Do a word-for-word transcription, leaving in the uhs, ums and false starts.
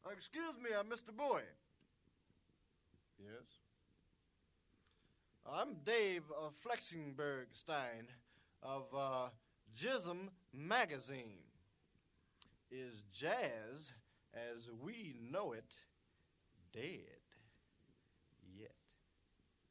Uh, excuse me, uh, Mister Bowie. Yes? I'm Dave uh, Flexingberg-Stein of uh, Jism Magazine. Is jazz, as we know it, dead?